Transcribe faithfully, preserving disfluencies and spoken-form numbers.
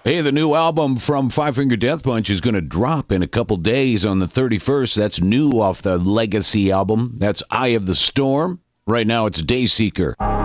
Hey, the new album from Five Finger Death Punch is going to drop in a couple days on the thirty-first. That's new off the Legacy album. That's Eye of the Storm. Right now, it's Dayseeker.